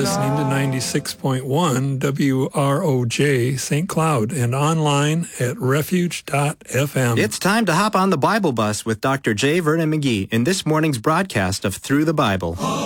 listening to 96.1 WROJ St. Cloud and online at refuge.fm. It's time to hop on the Bible bus with Dr. J. Vernon McGee in this morning's broadcast of Through the Bible.